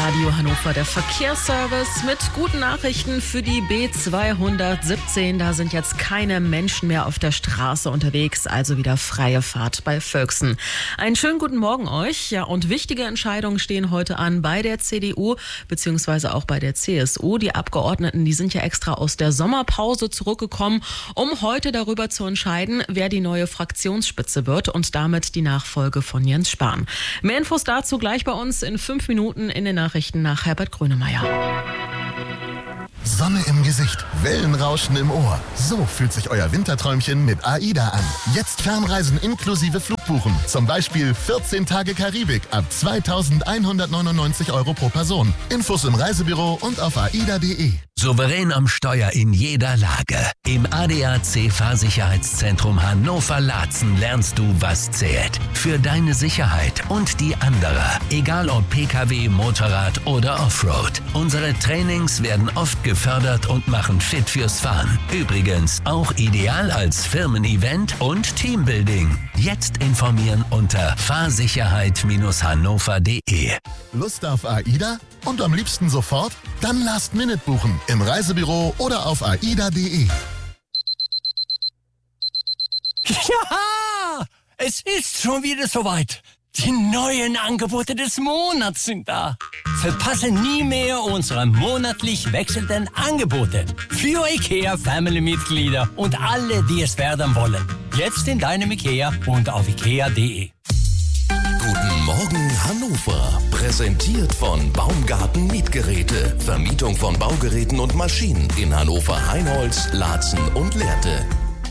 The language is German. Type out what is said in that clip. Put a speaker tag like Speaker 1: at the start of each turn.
Speaker 1: Radio Hannover, der Verkehrsservice mit guten Nachrichten für die B217. Da sind jetzt keine Menschen mehr auf der Straße unterwegs, also wieder freie Fahrt bei Völksen. Einen schönen guten Morgen euch. Ja, und wichtige Entscheidungen stehen heute an bei der CDU bzw. auch bei der CSU. Die Abgeordneten, die sind ja extra aus der Sommerpause zurückgekommen, um heute darüber zu entscheiden, wer die neue Fraktionsspitze wird und damit die Nachfolge von Jens Spahn. Mehr Infos dazu gleich bei uns in 5 Minuten in den Nachrichten nach Herbert Grönemeyer.
Speaker 2: Sonne im Gesicht, Wellenrauschen im Ohr. So fühlt sich euer Winterträumchen mit AIDA an. Jetzt Fernreisen inklusive Flugbuchen. Zum Beispiel 14 Tage Karibik ab 2.199 € pro Person. Infos im Reisebüro und auf aida.de.
Speaker 3: Souverän am Steuer in jeder Lage. Im ADAC Fahrsicherheitszentrum Hannover-Laatzen lernst du, was zählt. Für deine Sicherheit und die anderer. Egal ob Pkw, Motorrad oder Offroad. Unsere Trainings werden oft gefördert und machen fit fürs Fahren. Übrigens auch ideal als Firmen-Event und Teambuilding. Jetzt informieren unter fahrsicherheit-hannover.de.
Speaker 2: Lust auf AIDA? Und am liebsten sofort? Dann Last Minute buchen. Im Reisebüro oder auf aida.de.
Speaker 4: Ja, es ist schon wieder soweit. Die neuen Angebote des Monats sind da. Verpasse nie mehr unsere monatlich wechselnden Angebote für IKEA-Family-Mitglieder und alle, die es werden wollen. Jetzt in deinem IKEA und auf ikea.de.
Speaker 5: Guten Morgen Hannover. Präsentiert von Baumgarten Mietgeräte. Vermietung von Baugeräten und Maschinen in Hannover, Heinholz, Laatzen und Lehrte.